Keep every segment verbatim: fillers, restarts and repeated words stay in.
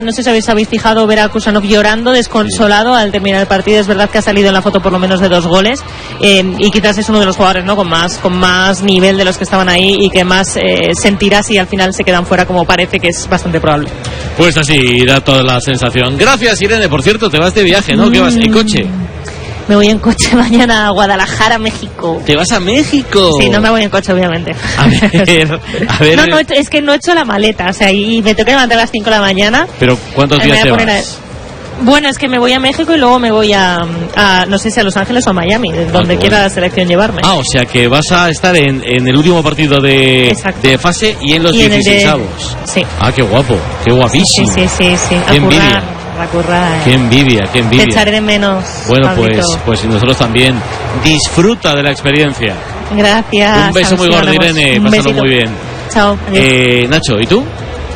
No sé si habéis, habéis fijado ver a Kusanov llorando, desconsolado al terminar el partido. Es verdad que ha salido en la foto por lo menos de dos goles eh, y quizás es uno de los jugadores, ¿no?, con más con más nivel de los que estaban ahí y que más eh, sentirá si al final se quedan fuera, como parece que es bastante probable. Pues así da toda la sensación. Gracias, Irene. Por cierto, te vas de viaje, ¿no? Mm. ¿Qué vas? ¿En coche? Me voy en coche mañana a Guadalajara, México. ¿Te vas a México? Sí, no me voy en coche, obviamente. A ver, a ver. No, no, es que no he hecho la maleta, o sea, y me tengo que levantar a las cinco de la mañana. ¿Pero cuántos días te vas? A... Bueno, es que me voy a México y luego me voy a, a no sé si a Los Ángeles o a Miami, donde ah, quiera bueno. la selección llevarme. Ah, o sea que vas a estar en, en el último partido de, de fase y en los dieciseisavos. De... Sí. Ah, qué guapo, qué guapísimo. Sí, sí, sí, sí. Qué envidia. Currada, qué envidia, qué envidia. Te echaré de menos. Bueno, pues, pues nosotros también. Disfruta de la experiencia. Gracias. Un beso muy gordo, Irene. Pásalo muy bien. Chao. Eh, Nacho, ¿y tú?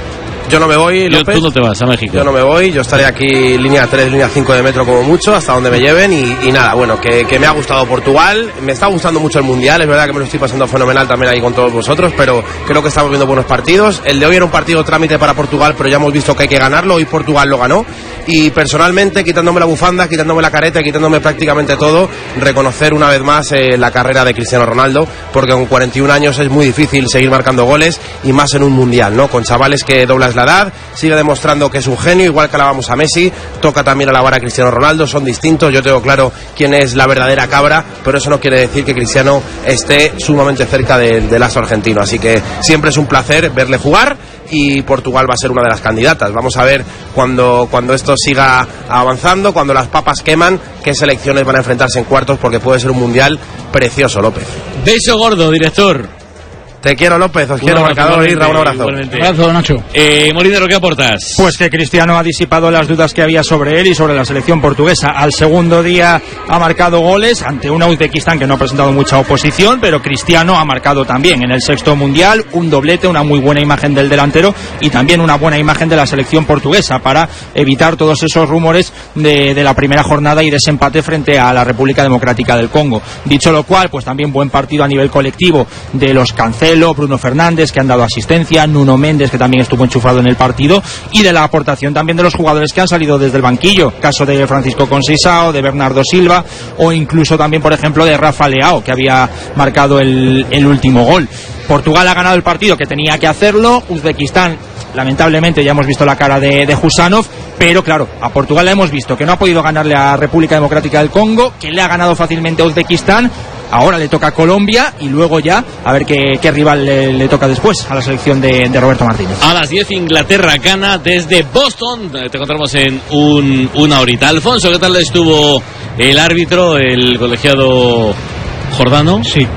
Yo no me voy, López. Yo, tú no te vas a México. Yo no me voy, yo estaré aquí línea tres, línea cinco de metro como mucho, hasta donde me lleven y, y nada, bueno, que, que me ha gustado Portugal, me está gustando mucho el Mundial, es verdad que me lo estoy pasando fenomenal también ahí con todos vosotros, pero creo que estamos viendo buenos partidos. El de hoy era un partido trámite para Portugal, pero ya hemos visto que hay que ganarlo, hoy Portugal lo ganó y personalmente, quitándome la bufanda, quitándome la careta, quitándome prácticamente todo, reconocer una vez más eh, la carrera de Cristiano Ronaldo, porque con cuarenta y un años es muy difícil seguir marcando goles y más en un Mundial, ¿no? Con chavales que doblas la edad, sigue demostrando que es un genio, igual que alabamos a Messi, toca también alabar a Cristiano Ronaldo, son distintos, yo tengo claro quién es la verdadera cabra, pero eso no quiere decir que Cristiano esté sumamente cerca del, del astro argentino, así que siempre es un placer verle jugar y Portugal va a ser una de las candidatas. Vamos a ver cuando, cuando esto siga avanzando, cuando las papas queman, qué selecciones van a enfrentarse en cuartos, porque puede ser un mundial precioso, López. Beso gordo, director. Te quiero, López, os quiero, marcador, Irra, un abrazo. Un abrazo, Nacho. Eh, Molinero, ¿qué aportas? Pues que Cristiano ha disipado las dudas que había sobre él y sobre la selección portuguesa. Al segundo día ha marcado goles ante una Uzbekistán que no ha presentado mucha oposición, pero Cristiano ha marcado también en el sexto mundial un doblete, una muy buena imagen del delantero y también una buena imagen de la selección portuguesa para evitar todos esos rumores de, de la primera jornada y desempate frente a la República Democrática del Congo. Dicho lo cual, pues también buen partido a nivel colectivo de los Cancelo, Bruno Fernández, que han dado asistencia, Nuno Méndez, que también estuvo enchufado en el partido, y de la aportación también de los jugadores que han salido desde el banquillo, caso de Francisco Conceição, de Bernardo Silva, o incluso también, por ejemplo, de Rafa Leao, que había marcado el, el último gol. Portugal ha ganado el partido que tenía que hacerlo. Uzbekistán, lamentablemente, ya hemos visto la cara de, de Kusanov, pero claro, a Portugal le hemos visto que no ha podido ganarle a República Democrática del Congo, que le ha ganado fácilmente a Uzbekistán. Ahora le toca a Colombia y luego ya a ver qué, qué rival le, le toca después a la selección de, de Roberto Martínez. A las diez Inglaterra gana desde Boston. Te encontramos en un, una horita. Alfonso, ¿qué tal estuvo el árbitro, el colegiado Jordano? Sí.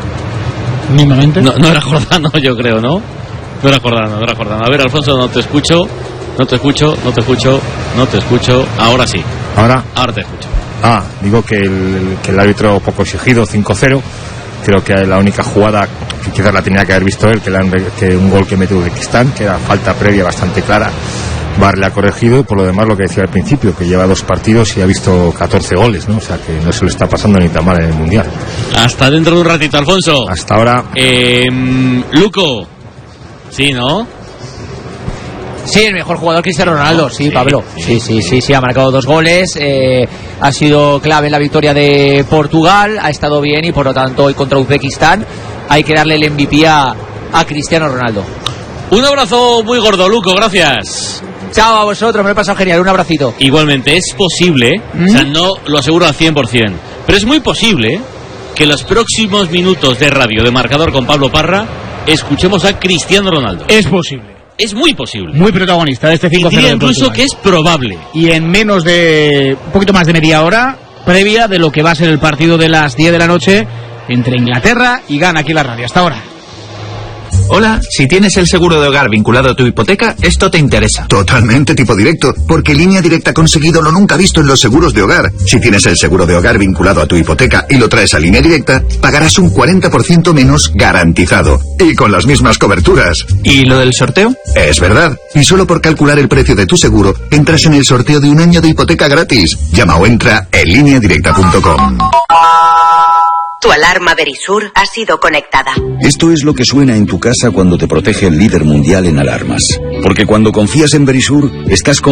Mínimamente. No, no era Jordano, yo creo, ¿no? No era Jordano, no era Jordano. A ver, Alfonso, no te escucho, no te escucho, no te escucho, no te escucho. Ahora sí. ¿Ahora? Ahora te escucho. Ah, digo que el, que el árbitro poco exigido, cinco cero. Creo que la única jugada que quizás la tenía que haber visto él, que, la, que un gol que metió Uzbekistán, que era falta previa bastante clara, V A R le ha corregido. Por lo demás, lo que decía al principio, que lleva dos partidos y ha visto catorce goles, ¿no? O sea que no se lo está pasando ni tan mal en el Mundial. Hasta dentro de un ratito, Alfonso. Hasta ahora. Eh, Luco. Sí, ¿no? Sí, el mejor jugador Cristiano Ronaldo, sí, sí, Pablo. Sí, sí, sí, sí, ha marcado dos goles, eh, ha sido clave en la victoria de Portugal, ha estado bien y por lo tanto hoy contra Uzbekistán hay que darle el M V P a, a Cristiano Ronaldo. Un abrazo muy gordo, Luco, gracias. Chao a vosotros, me lo he pasado genial, un abracito. Igualmente, es posible, ¿Mm? o sea, no lo aseguro al cien por ciento, pero es muy posible que los próximos minutos de radio de Marcador con Pablo Parra escuchemos a Cristiano Ronaldo. Es posible. Es muy posible. Muy protagonista de este cinco cero. Y diría incluso que es probable. Y en menos de... un poquito más de media hora previa de lo que va a ser el partido de las diez de la noche entre Inglaterra y Ghana aquí en la radio. Hasta ahora. Hola, si tienes el seguro de hogar vinculado a tu hipoteca, esto te interesa. Totalmente tipo directo, porque Línea Directa ha conseguido lo nunca visto en los seguros de hogar. Si tienes el seguro de hogar vinculado a tu hipoteca y lo traes a Línea Directa, pagarás un cuarenta por ciento menos garantizado. Y con las mismas coberturas. ¿Y lo del sorteo? Es verdad. Y solo por calcular el precio de tu seguro, entras en el sorteo de un año de hipoteca gratis. Llama o entra en línea directa punto com. Tu alarma Verisur ha sido conectada. Esto es lo que suena en tu casa cuando te protege el líder mundial en alarmas. Porque cuando confías en Verisur, estás con